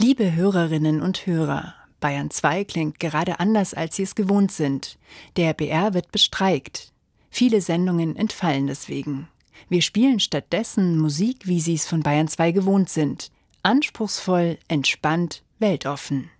Liebe Hörerinnen und Hörer, Bayern 2 klingt gerade anders, als Sie es gewohnt sind. Der BR wird bestreikt. Viele Sendungen entfallen deswegen. Wir spielen stattdessen Musik, wie Sie es von Bayern 2 gewohnt sind. Anspruchsvoll, entspannt, weltoffen.